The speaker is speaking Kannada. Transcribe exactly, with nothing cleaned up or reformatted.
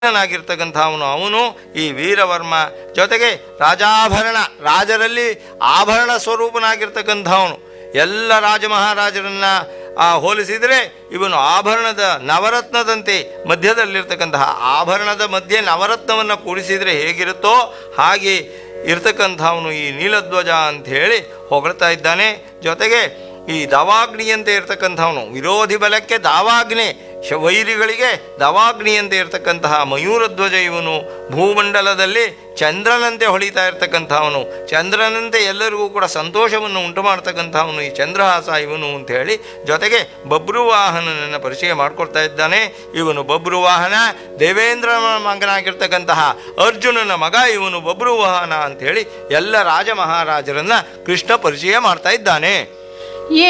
ನಾಗಿರ್ತಕ್ಕಂಥವನು ಅವನು ಈ ವೀರವರ್ಮ. ಜೊತೆಗೆ ರಾಜಾಭರಣ, ರಾಜರಲ್ಲಿ ಆಭರಣ ಸ್ವರೂಪನಾಗಿರ್ತಕ್ಕಂಥವನು. ಎಲ್ಲ ರಾಜ ಮಹಾರಾಜರನ್ನ ಆ ಹೋಲಿಸಿದರೆ ಇವನು ಆಭರಣದ ನವರತ್ನದಂತೆ ಮಧ್ಯದಲ್ಲಿರ್ತಕ್ಕಂತಹ, ಆಭರಣದ ಮಧ್ಯೆ ನವರತ್ನವನ್ನು ಕೂಡಿಸಿದರೆ ಹೇಗಿರುತ್ತೋ ಹಾಗೆ ಇರ್ತಕ್ಕಂಥವನು ಈ ನೀಲಧ್ವಜ ಅಂಥೇಳಿ ಹೊಗಳ್ತಾ ಇದ್ದಾನೆ. ಜೊತೆಗೆ ಈ ದವಾಗ್ನಿಯಂತೆ ಇರ್ತಕ್ಕಂಥವನು, ವಿರೋಧಿ ಬಲಕ್ಕೆ ದಾವಾಗ್ನಿ, ವೈರಿಗಳಿಗೆ ದವಾಗ್ನಿಯಂತೆ ಇರ್ತಕ್ಕಂತಹ ಮಯೂರಧ್ವಜ ಇವನು. ಭೂಮಂಡಲದಲ್ಲಿ ಚಂದ್ರನಂತೆ ಹೊಳಿತಾ ಇರ್ತಕ್ಕಂಥವನು, ಚಂದ್ರನಂತೆ ಎಲ್ಲರಿಗೂ ಕೂಡ ಸಂತೋಷವನ್ನು ಉಂಟು ಮಾಡ್ತಕ್ಕಂಥವನು ಈ ಚಂದ್ರಹಾಸ ಇವನು ಅಂಥೇಳಿ. ಜೊತೆಗೆ ಬಬ್ರುವಾಹನನನ್ನು ಪರಿಚಯ ಮಾಡಿಕೊಡ್ತಾ ಇದ್ದಾನೆ. ಇವನು ಬಬ್ರುವಾಹನ, ದೇವೇಂದ್ರನ ಮಗನಾಗಿರ್ತಕ್ಕಂತಹ ಅರ್ಜುನನ ಮಗ ಇವನು ಬಬ್ರುವಾಹನ ಅಂಥೇಳಿ ಎಲ್ಲ ರಾಜ ಮಹಾರಾಜರನ್ನು ಕೃಷ್ಣ ಪರಿಚಯ ಮಾಡ್ತಾ ಇದ್ದಾನೆ.